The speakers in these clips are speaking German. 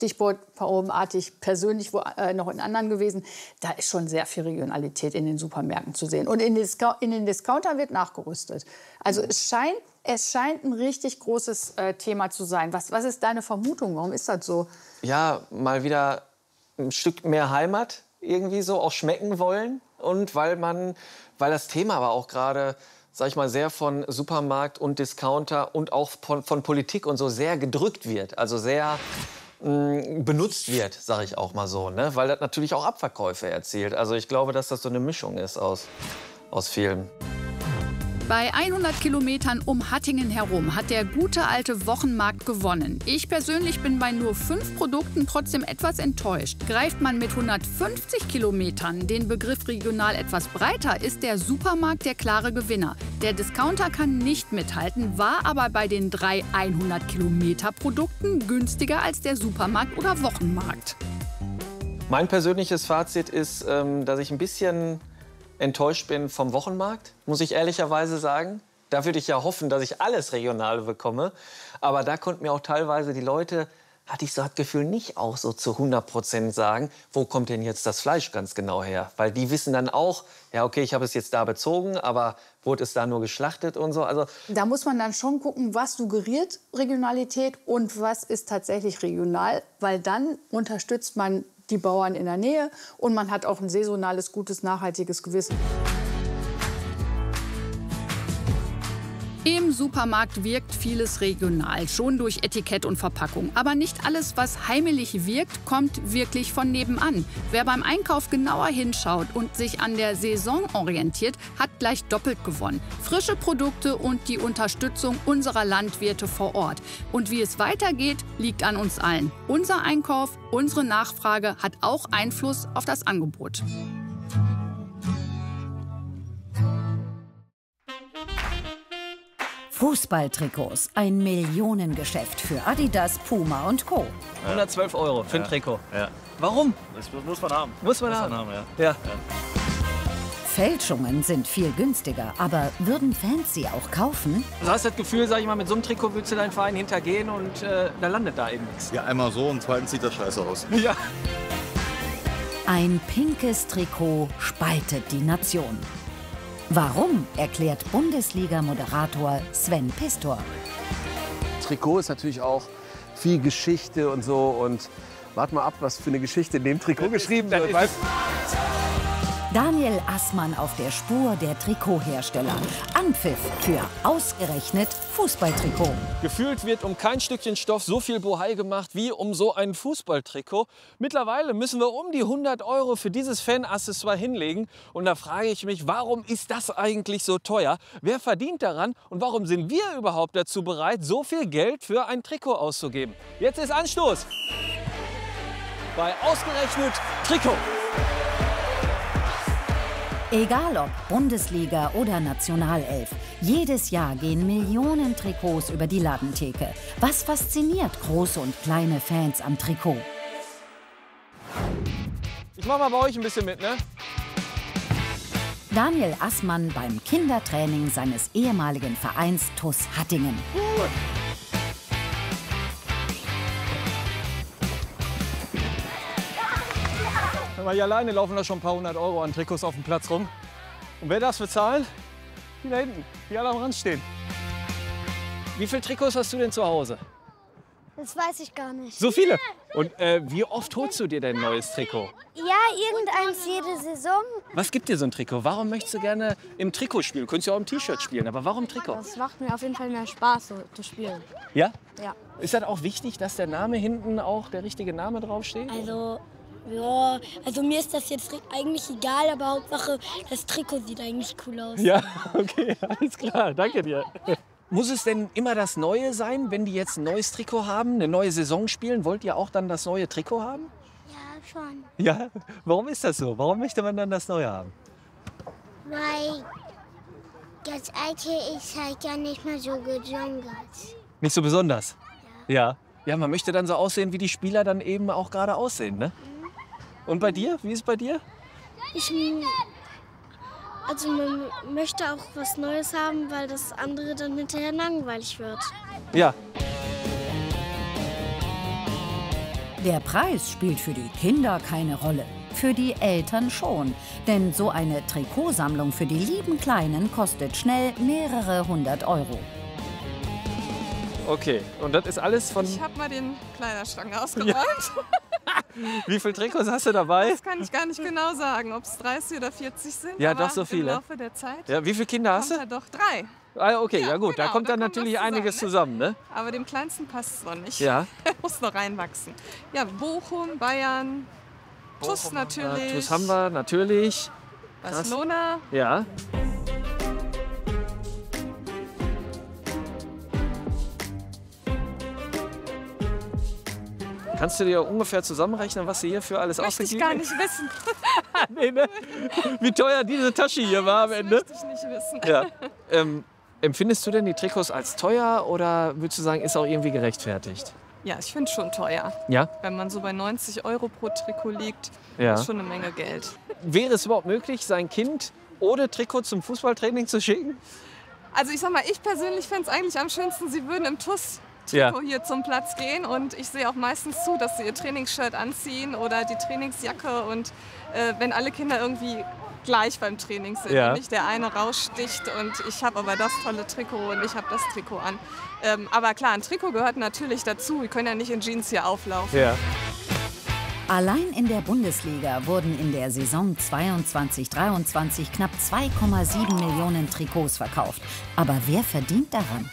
Stichwort Paumenartig persönlich noch in anderen gewesen. Da ist schon sehr viel Regionalität in den Supermärkten zu sehen. Und in den Discountern wird nachgerüstet. Also es scheint ein richtig großes Thema zu sein. Was ist deine Vermutung? Warum ist das so? Ja, mal wieder ein Stück mehr Heimat irgendwie so auch schmecken wollen. Und weil das Thema aber auch gerade, sag ich mal, sehr von Supermarkt und Discounter und auch von Politik und so sehr gedrückt wird. Also sehr benutzt wird, sage ich auch mal so, ne? Weil das natürlich auch Abverkäufe erzielt. Also ich glaube, dass das so eine Mischung ist aus vielem. Bei 100 Kilometern um Hattingen herum hat der gute alte Wochenmarkt gewonnen. Ich persönlich bin bei nur 5 Produkten trotzdem etwas enttäuscht. Greift man mit 150 Kilometern den Begriff regional etwas breiter, ist der Supermarkt der klare Gewinner. Der Discounter kann nicht mithalten, war aber bei den 3 100-Kilometer-Produkten günstiger als der Supermarkt oder Wochenmarkt. Mein persönliches Fazit ist, dass ich ein bisschen enttäuscht bin vom Wochenmarkt, muss ich ehrlicherweise sagen. Da würde ich ja hoffen, dass ich alles Regionale bekomme. Aber da konnten mir auch teilweise die Leute, hatte ich so das Gefühl, nicht auch so zu 100% sagen, wo kommt denn jetzt das Fleisch ganz genau her? Weil die wissen dann auch, ja okay, ich habe es jetzt da bezogen, aber wurde es da nur geschlachtet und so. Also da muss man dann schon gucken, was suggeriert Regionalität und was ist tatsächlich regional. Weil dann unterstützt man die Bauern in der Nähe und man hat auch ein saisonales, gutes, nachhaltiges Gewissen. Im Supermarkt wirkt vieles regional, schon durch Etikett und Verpackung. Aber nicht alles, was heimelig wirkt, kommt wirklich von nebenan. Wer beim Einkauf genauer hinschaut und sich an der Saison orientiert, hat gleich doppelt gewonnen. Frische Produkte und die Unterstützung unserer Landwirte vor Ort. Und wie es weitergeht, liegt an uns allen. Unser Einkauf, unsere Nachfrage hat auch Einfluss auf das Angebot. Fußballtrikots, ein Millionengeschäft für Adidas, Puma und Co. 112 € für ein Trikot. Ja. Warum? Das muss man haben. Muss man haben, ja. Fälschungen sind viel günstiger, aber würden Fans sie auch kaufen? Du hast das Gefühl, sag ich mal, mit so einem Trikot willst du deinen Verein hintergehen und da landet da eben nichts. Ja, einmal so und zweitens sieht das scheiße aus. Ja. Ein pinkes Trikot spaltet die Nation. Warum, erklärt Bundesliga-Moderator Sven Pistor. Trikot ist natürlich auch viel Geschichte und so. Und wart mal ab, was für eine Geschichte in dem Trikot geschrieben wird. Daniel Assmann auf der Spur der Trikothersteller. Anpfiff für ausgerechnet Fußballtrikot. Gefühlt wird um kein Stückchen Stoff so viel Bohai gemacht wie um so ein Fußballtrikot. Mittlerweile müssen wir um die 100 € für dieses Fan-Accessoire hinlegen. Und da frage ich mich, warum ist das eigentlich so teuer? Wer verdient daran? Und warum sind wir überhaupt dazu bereit, so viel Geld für ein Trikot auszugeben? Jetzt ist Anstoß bei ausgerechnet Trikot. Egal ob Bundesliga oder Nationalelf, jedes Jahr gehen Millionen Trikots über die Ladentheke. Was fasziniert große und kleine Fans am Trikot? Ich mach mal bei euch ein bisschen mit, ne? Daniel Assmann beim Kindertraining seines ehemaligen Vereins TuS Hattingen. Aber hier alleine laufen da schon ein paar 100 € an Trikots auf dem Platz rum. Und wer darf bezahlen? Die da hinten, die alle am Rand stehen. Wie viele Trikots hast du denn zu Hause? Das weiß ich gar nicht. So viele? Und wie oft holst du dir dein neues Trikot? Ja, irgendeins jede Saison. Was gibt dir so ein Trikot? Warum möchtest du gerne im Trikot spielen? Du könntest ja auch im T-Shirt spielen, aber warum Trikot? Das macht mir auf jeden Fall mehr Spaß, so zu spielen. Ja? Ja. Ist das auch wichtig, dass der Name hinten auch der richtige Name draufsteht? Also, ja, also mir ist das jetzt eigentlich egal, aber Hauptsache, das Trikot sieht eigentlich cool aus. Ja, okay, alles klar, danke dir. Muss es denn immer das Neue sein, wenn die jetzt ein neues Trikot haben, eine neue Saison spielen? Wollt ihr auch dann das neue Trikot haben? Ja, schon. Ja, warum ist das so? Warum möchte man dann das Neue haben? Weil das alte ist halt ja nicht mehr so besonders. Nicht so besonders? Ja. Ja, man möchte dann so aussehen, wie die Spieler dann eben auch gerade aussehen, ne? Und bei dir? Wie ist es bei dir? Also man möchte auch was Neues haben, weil das andere dann hinterher langweilig wird. Ja. Der Preis spielt für die Kinder keine Rolle, für die Eltern schon. Denn so eine Trikotsammlung für die lieben Kleinen kostet schnell mehrere 100 €. Okay, und das ist alles von... Ich habe mal den Kleiderschrank ausgeräumt. Wie viele Trikots hast du dabei? Das kann ich gar nicht genau sagen, ob es 30 oder 40 sind. Ja, aber doch so viele. Im Laufe der Zeit Ja, wie viele Kinder hast du? kommt halt doch 3. Ah, okay, ja gut, genau, da kommt dann kommt natürlich was einiges zusammen, zusammen, ne? Aber dem Kleinsten passt es noch nicht. Ja. Er muss noch reinwachsen. Ja, Bochum, Bayern, TuS natürlich. TuS haben wir, natürlich. Barcelona. Ja. Kannst du dir ungefähr zusammenrechnen, was du hier für alles Möchte ich ausgegeben gar nicht wissen. Nee, ne? Wie teuer diese Tasche hier war am Ende? Möchte ich nicht wissen. Ja. Empfindest du denn die Trikots als teuer oder würdest du sagen, ist auch irgendwie gerechtfertigt? Ja, ich finde es schon teuer. Ja? Wenn man so bei 90 € pro Trikot liegt, Ja. ist schon eine Menge Geld. Wäre es überhaupt möglich, sein Kind ohne Trikot zum Fußballtraining zu schicken? Also ich sag mal, ich persönlich fände es eigentlich am schönsten, sie würden im TuS-Trikot hier zum Platz gehen. Und ich sehe auch meistens zu, dass sie ihr Trainingsshirt anziehen oder die Trainingsjacke. Und wenn alle Kinder irgendwie gleich beim Training sind Ja. und nicht der eine raussticht und ich habe aber das tolle Trikot und ich habe das Trikot an. Aber klar, ein Trikot gehört natürlich dazu. Wir können ja nicht in Jeans hier auflaufen. Ja. Allein in der Bundesliga wurden in der Saison 22/23 knapp 2,7 Millionen Trikots verkauft. Aber wer verdient daran?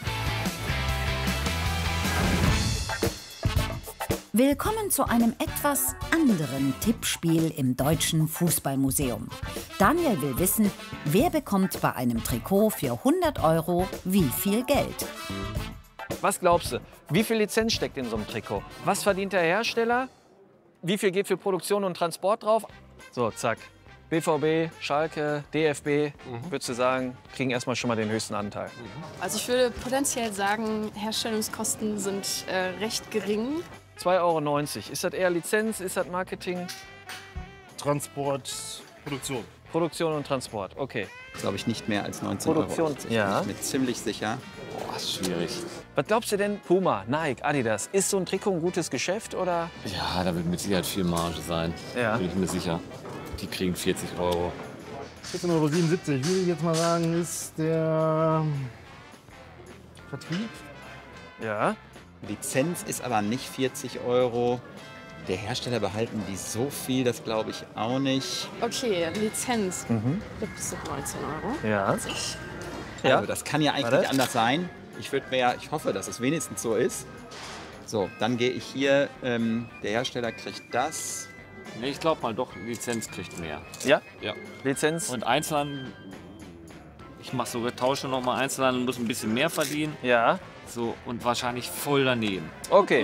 Willkommen zu einem etwas anderen Tippspiel im Deutschen Fußballmuseum. Daniel will wissen, wer bekommt bei einem Trikot für 100 € wie viel Geld? Was glaubst du? Wie viel Lizenz steckt in so einem Trikot? Was verdient der Hersteller? Wie viel geht für Produktion und Transport drauf? So, zack. BVB, Schalke, DFB, würdest du sagen, kriegen erstmal schon mal den höchsten Anteil. Also ich würde potenziell sagen, Herstellungskosten sind recht gering. 2,90 €. Ist das eher Lizenz? Ist das Marketing? Transport, Produktion. Produktion und Transport, okay. Glaube ich nicht mehr als 19 Produktion, €. ja. Ich bin mir ziemlich sicher. Boah, ist schwierig. Was glaubst du denn, Puma, Nike, Adidas, ist so ein Trikot ein gutes Geschäft oder? Ja, da wird mit Sicherheit viel Marge sein. Ja. Bin ich mir sicher. Die kriegen 40 €. 14,77 € würde ich jetzt mal sagen, ist der Vertrieb. Ja. Lizenz ist aber nicht 40 €. Der Hersteller behalten die so viel, das glaube ich auch nicht. Okay, Lizenz gibt es doch 19 €. Ja. Also das kann ja eigentlich Warte. nicht anders sein. Ich hoffe, dass es wenigstens so ist. So, dann gehe ich hier, der Hersteller kriegt das. Nee, ich glaube mal doch, Lizenz kriegt mehr. Ja? Ja. Lizenz? Und Einzelhandel, ich mache sogar Tausche noch mal, Einzelhandel muss ein bisschen mehr verdienen. Ja. So, und wahrscheinlich voll daneben. Okay.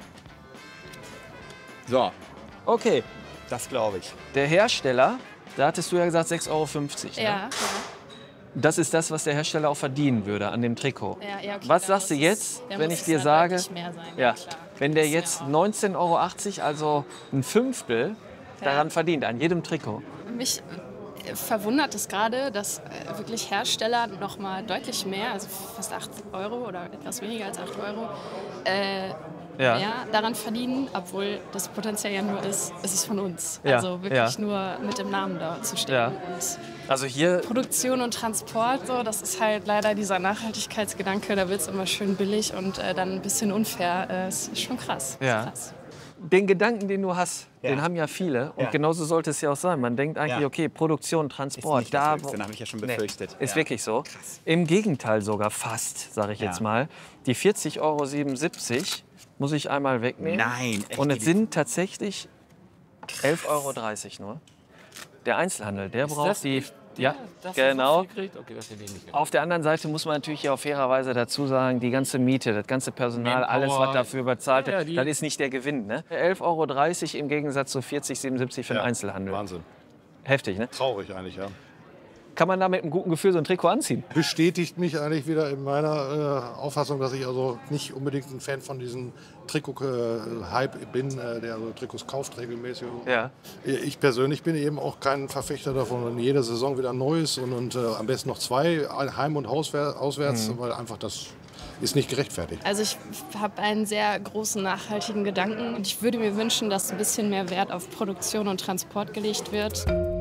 So, Okay. das glaube ich. Der Hersteller, da hattest du ja gesagt 6,50 €. Ne? Ja, Das ist das, was der Hersteller auch verdienen würde an dem Trikot. ja, okay, Was da sagst du muss jetzt, da wenn muss ich es dir dann sage, deutlich mehr sein, ja, klar. wenn der Das jetzt ja auch. 19,80 €, also ein Fünftel, daran verdient, an jedem Trikot? Mich verwundert es gerade, dass wirklich Hersteller noch mal deutlich mehr, also fast 8 € oder etwas weniger als 8 € Ja. mehr daran verdienen, obwohl das potenziell ja nur ist, es ist von uns. Ja, Also wirklich ja. nur mit dem Namen da zu stehen. Ja. Und Also hier, Produktion und Transport, so, das ist halt leider dieser Nachhaltigkeitsgedanke, da wird es immer schön billig und dann ein bisschen unfair. Das ist schon krass. Das Ja. ist krass. den Gedanken, den du hast, Ja. den haben ja viele. Und Ja. genauso sollte es ja auch sein. Man denkt eigentlich, Ja. okay, Produktion, Ist Transport, nicht das da Höchste, habe ich ja schon befürchtet. ist Ja. wirklich so. Im Gegenteil sogar fast, sage ich Ja. jetzt mal. Die 40,77 € muss ich einmal wegnehmen. Nein, echt? Und es sind tatsächlich 11,30 € nur. Der Einzelhandel, der braucht das die... echt? Ja, Das genau. So viel kriegt? Okay, das hätte ich nicht gedacht. Auf der anderen Seite muss man natürlich auch fairerweise dazu sagen, die ganze Miete, das ganze Personal, Manpower. alles, was dafür bezahlt wird, Ja, das ist nicht der Gewinn. Ne? 11,30 € im Gegensatz zu 40,77 € für den Einzelhandel. Wahnsinn. Heftig, ne? Traurig eigentlich, ja. Kann man da mit einem guten Gefühl so ein Trikot anziehen? Bestätigt mich eigentlich wieder in meiner Auffassung, dass ich also nicht unbedingt ein Fan von diesem Trikot-Hype bin, der also Trikots kauft regelmäßig. Ja. Ich persönlich bin eben auch kein Verfechter davon, wenn jede Saison wieder Neues und am besten noch 2, Heim- und auswärts, weil einfach das ist nicht gerechtfertigt. Also ich habe einen sehr großen nachhaltigen Gedanken und ich würde mir wünschen, dass ein bisschen mehr Wert auf Produktion und Transport gelegt wird.